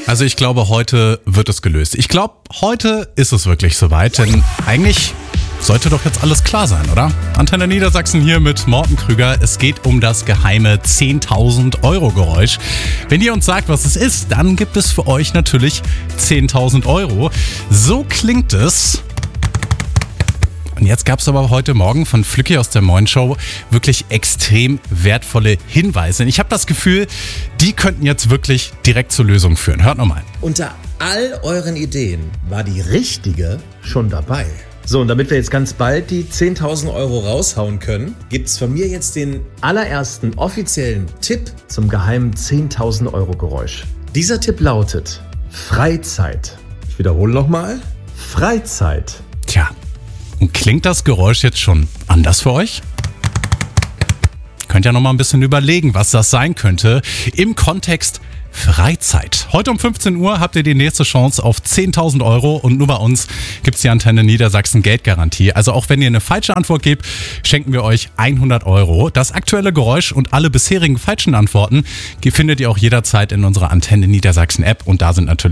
Also ich glaube, heute wird es gelöst. Ich glaube, heute ist es wirklich soweit, denn eigentlich sollte doch jetzt alles klar sein, oder? Antenne Niedersachsen hier mit Morten Krüger. Es geht um das geheime 10.000 Euro Geräusch. Wenn ihr uns sagt, was es ist, dann gibt es für euch natürlich 10.000 Euro. So klingt es. Und jetzt gab es aber heute Morgen von Flücki aus der Moin Show wirklich extrem wertvolle Hinweise. Und ich habe das Gefühl, die könnten jetzt wirklich direkt zur Lösung führen. Hört nochmal. Unter all euren Ideen war die richtige schon dabei. So, und damit wir jetzt ganz bald die 10.000 Euro raushauen können, gibt's von mir jetzt den allerersten offiziellen Tipp zum geheimen 10.000 Euro Geräusch. Dieser Tipp lautet Freizeit. Ich wiederhole nochmal. Freizeit. Tja, und klingt das Geräusch jetzt schon anders für euch? Könnt ja noch mal ein bisschen überlegen, was das sein könnte im Kontext Freizeit. Heute um 15 Uhr habt ihr die nächste Chance auf 10.000 Euro und nur bei uns gibt's die Antenne Niedersachsen Geldgarantie. Also auch wenn ihr eine falsche Antwort gebt, schenken wir euch 100 Euro. Das aktuelle Geräusch und alle bisherigen falschen Antworten findet ihr auch jederzeit in unserer Antenne Niedersachsen App und da sind natürlich